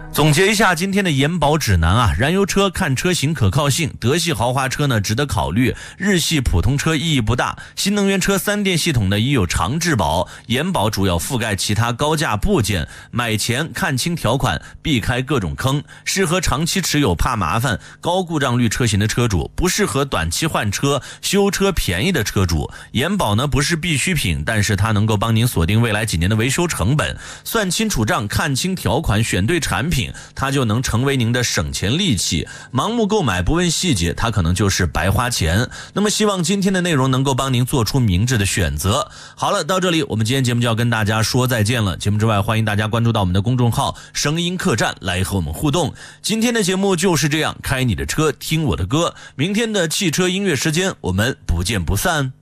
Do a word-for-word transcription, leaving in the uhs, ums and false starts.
总结一下今天的研保指南啊，燃油车看车型可靠性，德系豪华车呢值得考虑，日系普通车意义不大，新能源车三电系统呢已有长质保，研保主要覆盖其他高价部件，买前看清条款，避开各种坑，适合长期持有怕麻烦、高故障率车型的车主，不适合短期换车、修车便宜的车主。研保呢不是必需品，但是它能够帮您锁定未来几年的维修成本，算清楚账，看清条款，选对产品，它就能成为您的省钱利器。盲目购买不问细节，它可能就是白花钱。那么希望今天的内容能够帮您做出明智的选择。好了，到这里我们今天节目就要跟大家说再见了。节目之外，欢迎大家关注到我们的公众号声音客栈来和我们互动。今天的节目就是这样，开你的车听我的歌，明天的汽车音乐时间我们不见不散。